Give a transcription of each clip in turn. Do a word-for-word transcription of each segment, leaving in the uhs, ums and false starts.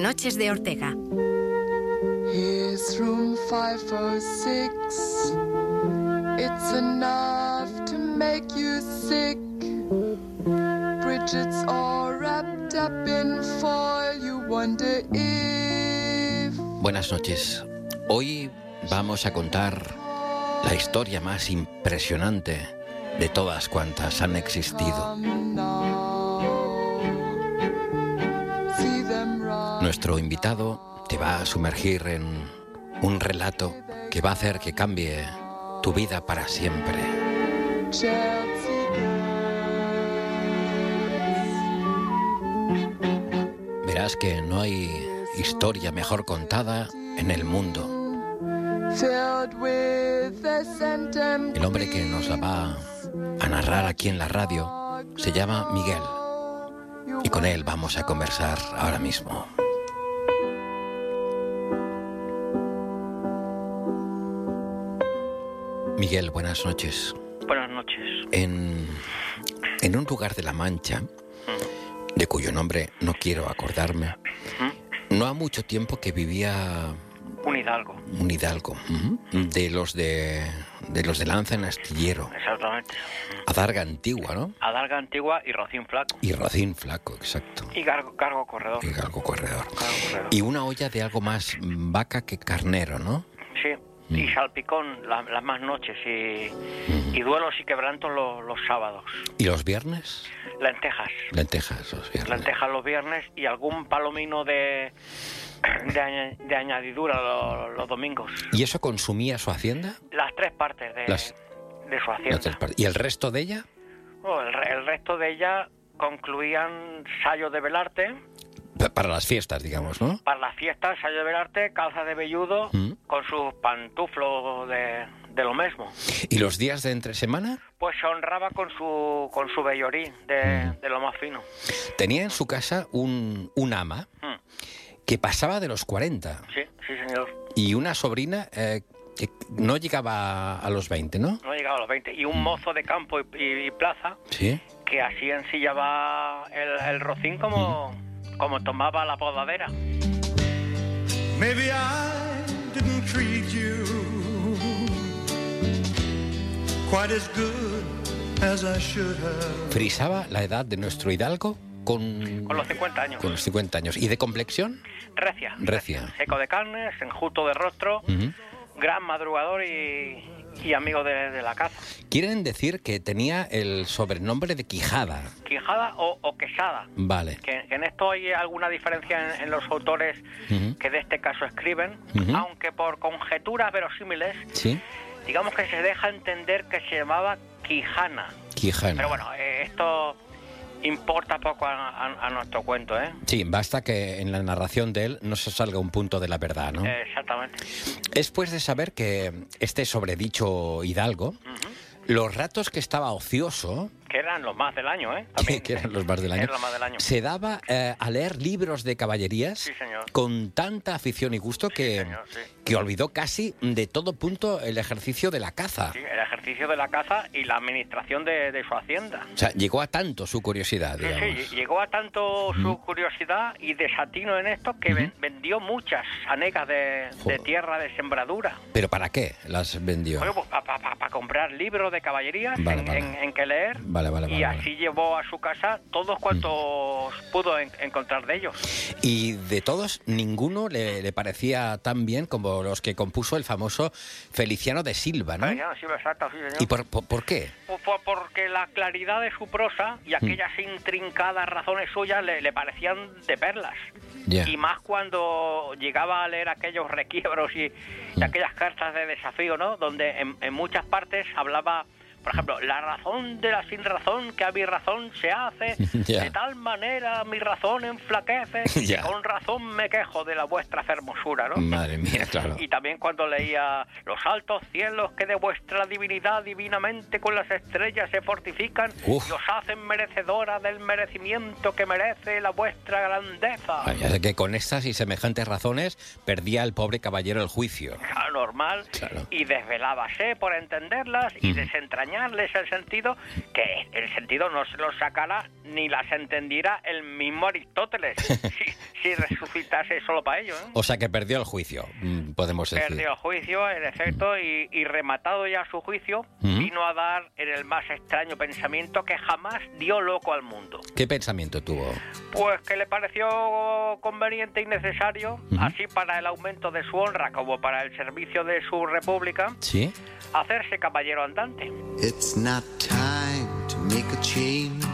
noches de Ortega. Here's room five oh six. It's enough to make you sick. Bridget's all wrapped up in foil. You wonder if... Buenas noches. Hoy vamos a contar la historia más impresionante de todas cuantas han existido. Nuestro invitado te va a sumergir en un relato que va a hacer que cambie tu vida para siempre. Verás que no hay historia mejor contada en el mundo. El hombre que nos la va a narrar aquí en la radio se llama Miguel. Y con él vamos a conversar ahora mismo. Miguel, buenas noches. Buenas noches. En, en un lugar de La Mancha, mm. de cuyo nombre no quiero acordarme, mm. no ha mucho tiempo que vivía... Un hidalgo. Un hidalgo. Mm. De los de, de los de Lanza en Astillero. Exactamente. Adarga Antigua, ¿no? Adarga Antigua y Rocín Flaco. Y Rocín Flaco, exacto. Y Cargo, cargo Corredor. Y Cargo Corredor. Cargo Corredor. Y una olla de algo más vaca que carnero, ¿no? Sí. Mm. Y salpicón las la más noches y, mm. y duelos y quebrantos los, los sábados. ¿Y los viernes? Lentejas. Lentejas los viernes. Lentejas los viernes y algún palomino de, de, de añadidura los, los domingos. ¿Y eso consumía su hacienda? Las tres partes de, las, de su hacienda. Las tres partes. ¿Y el resto de ella? Oh, el, el resto de ella concluían sayos de velarte. Para las fiestas, digamos, ¿no? Para las fiestas, sayo de velarte, calza de velludo, ¿Mm? Con sus pantuflos de, de lo mismo. ¿Y los días de entre semana? Pues se honraba con su con su vellorí de, ¿Mm? de lo más fino. Tenía en su casa un, un ama ¿Mm? que pasaba de los cuarenta. Sí, sí, señor. Y una sobrina eh, que no llegaba a los veinte, ¿no? No llegaba a los veinte. Y un mozo de campo y, y, y plaza, ¿sí? Que así ensillaba el, el rocín como... ¿Mm? Como tomaba la podadera. Maybe I didn't treat you quite as good as I should have. Frisaba la edad de nuestro hidalgo con... Con los cincuenta años. Con los cincuenta años. ¿Y de complexión? Recia. Recia. Seco de carnes, enjuto de rostro, uh-huh. gran madrugador y... y amigo de, de la caza. Quieren decir que tenía el sobrenombre de Quijada. Quijada o, o Quesada. Vale. Que, que en esto hay alguna diferencia en, en los autores uh-huh. que de este caso escriben, uh-huh. aunque por conjeturas verosímiles, ¿sí? digamos que se deja entender que se llamaba Quijana. Quijana. Pero bueno, eh, esto... importa poco a, a, a nuestro cuento, ¿eh? Sí, basta que en la narración de él no se salga un punto de la verdad, ¿no? Eh, exactamente. Es pues de saber que este sobredicho hidalgo, uh-huh. los ratos que estaba ocioso... Que eran los más del año, ¿eh? Que, que eran los más del año. Era más del año. Se daba eh, a leer libros de caballerías sí, señor. Con tanta afición y gusto que, sí, señor, sí. que olvidó casi de todo punto el ejercicio de la caza. Sí, el ejercicio de la caza y la administración de, de su hacienda. O sea, llegó a tanto su curiosidad, sí, digamos. Sí, llegó a tanto uh-huh. su curiosidad y desatino en esto que uh-huh. vendió muchas anegas de, de tierra de sembradura. ¿Pero para qué las vendió? Bueno, pues, para pa, pa comprar libros de caballerías vale, en, vale. En, en que leer. Vale, vale, vale, y vale. así llevó a su casa todos cuantos uh-huh. pudo en, encontrar de ellos. Y de todos, ninguno le, le parecía tan bien como los que compuso el famoso Feliciano de Silva, ¿no? Feliciano de Silva, exacto, sí, señor. ¿Y por, por, por qué? Por, por, porque la claridad de su prosa y aquellas mm. intrincadas razones suyas le, le parecían de perlas. Yeah. Y más cuando llegaba a leer aquellos requiebros y, mm. y aquellas cartas de desafío, ¿no? Donde en, en muchas partes hablaba... Por ejemplo, la razón de la sin razón que a mi razón se hace, yeah. de tal manera mi razón enflaquece, yeah. que con razón me quejo de la vuestra hermosura, ¿no? Madre mía, claro. Y también cuando leía los altos cielos que de vuestra divinidad divinamente con las estrellas se fortifican Uf. y os hacen merecedora del merecimiento que merece la vuestra grandeza. Vaya, que con estas y semejantes razones perdía el pobre caballero el juicio. Claro, normal. Claro. Y desvelábase por entenderlas y mm. desentrañar enseñarles el sentido, que el sentido no se lo sacara ni las entendiera el mismo Aristóteles, si, si resucitase solo para ello, ¿eh? O sea que perdió el juicio, podemos decir. Perdió el juicio, en efecto, y, y rematado ya su juicio, ¿Mm? vino a dar en el más extraño pensamiento que jamás dio loco al mundo. ¿Qué pensamiento tuvo? Pues que le pareció conveniente y necesario, ¿Mm? así para el aumento de su honra como para el servicio de su república, ¿Sí? hacerse caballero andante. It's not time to make a change.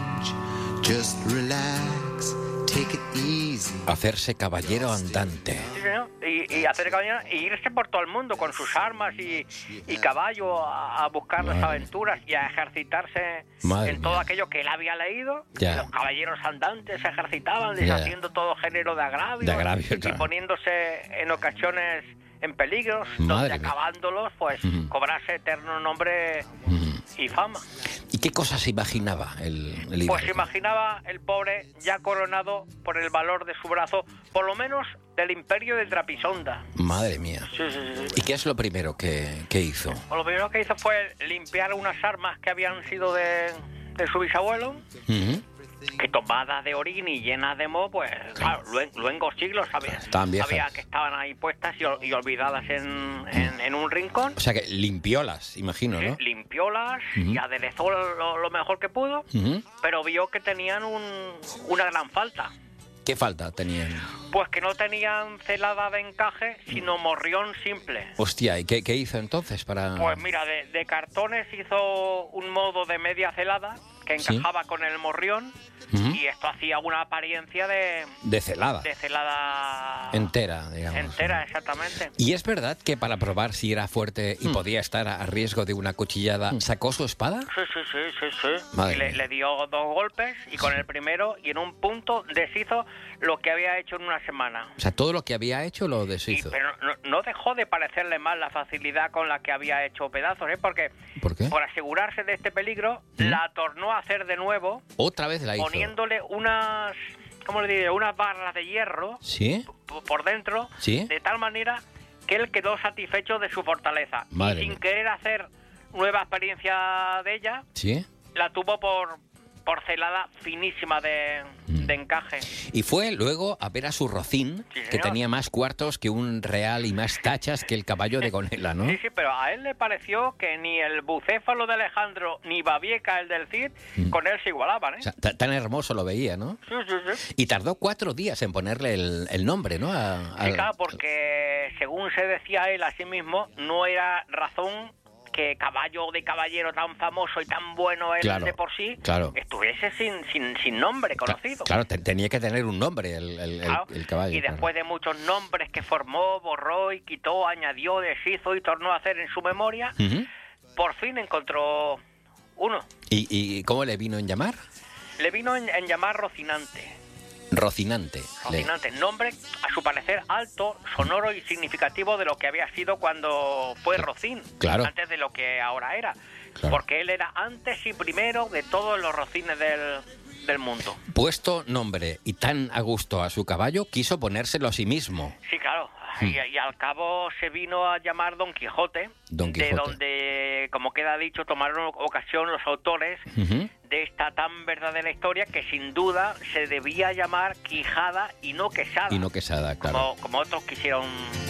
Just relax, take it easy. Hacerse caballero andante. Sí, señor. Y, y hacer caballero y irse por todo el mundo con sus armas y, y caballo a, a buscar las Madre. aventuras y a ejercitarse Madre en todo mía. aquello que él había leído. Ya. Los caballeros andantes se ejercitaban Ya. deshaciendo todo género de agravios, De agravios, y claro. poniéndose en ocasiones en peligros, Madre donde mía. acabándolos pues Ujú. cobrase eterno nombre Ujú. y fama. ¿Y qué cosas imaginaba el, el Pues hidalgo? imaginaba el pobre ya coronado por el valor de su brazo, por lo menos del imperio de Trapisonda. Madre mía. Sí, sí, sí. ¿Y qué es lo primero que, que hizo? Pues lo primero que hizo fue limpiar unas armas que habían sido de, de su bisabuelo, Ujú. que tomadas de orín y llenas de moho, pues claro, luen- luengos siglos había, Estaban viejas. había que estaban ahí puestas y, ol- y olvidadas en, en, en un rincón. O sea que limpiólas, imagino, Sí, ¿no? limpiólas Ujú. y aderezó lo, lo mejor que pudo, Ujú. pero vio que tenían un, una gran falta. ¿Qué falta tenían? Pues que no tenían celada de encaje, sino morrión simple. Hostia, ¿y qué, qué hizo entonces para...? Pues mira, de, de cartones hizo un modo de media celada que Sí. encajaba con el morrión, Ujú. y esto hacía una apariencia de, De celada. de celada Entera, digamos. entera, exactamente. ¿Y es verdad que para probar si era fuerte y Hmm. podía estar a riesgo de una cuchillada, sacó su espada? Sí, sí, sí, sí, sí. Madre Y le, mía. le dio dos golpes y con el primero y en un punto deshizo lo que había hecho en una semana. O sea, todo lo que había hecho lo Y- deshizo. pero no, no dejó de parecerle mal la facilidad con la que había hecho pedazos, ¿eh? Porque ¿Por qué? por asegurarse de este peligro, ¿Mm? la tornó a hacer de nuevo, Otra vez la hizo. poniéndole unas, ¿cómo le diré? Unas barras de hierro ¿Sí? p- por dentro, ¿Sí? de tal manera que él quedó satisfecho de su fortaleza. Madre y sin mía. querer hacer nueva experiencia de ella, ¿Sí? la tuvo por porcelada finísima de, Mm. de encaje. Y fue luego a ver a su rocín, Sí, que señor. tenía más cuartos que un real y más tachas que el caballo de Gonela, ¿no? Sí, sí, pero a él le pareció que ni el bucéfalo de Alejandro ni Babieca, el del Cid, Mm. con él se igualaban, ¿eh? O sea, ta- tan hermoso lo veía, ¿no? Sí, sí, sí. Y tardó cuatro días en ponerle el, el nombre, ¿no? A- Sí, al- claro, porque según se decía él a sí mismo, no era razón que caballo de caballero tan famoso y tan bueno él Claro, de por sí claro. estuviese sin, sin, sin nombre Cla- conocido. Claro, te- tenía que tener un nombre el, el- el- Claro, el caballo. y claro. después de muchos nombres que formó, borró y quitó, añadió, deshizo y tornó a hacer en su memoria, Ujú. por fin encontró uno. ¿Y, ¿Y cómo le vino en llamar? Le vino en, en llamar Rocinante. Rocinante. Le- Rocinante, nombre a su parecer alto, sonoro y significativo de lo que había sido cuando fue Rocín, Claro. antes de lo que ahora era, Claro. porque él era antes y primero de todos los rocines del, del mundo. Puesto nombre y tan a gusto a su caballo, quiso ponérselo a sí mismo. Sí, claro. Y, y al cabo se vino a llamar Don Quijote, Don de Quijote. donde, como queda dicho, tomaron ocasión los autores Ujú. de esta tan verdadera historia que sin duda se debía llamar Quijada y no Quesada, Y no Quesada, claro. como, como otros quisieron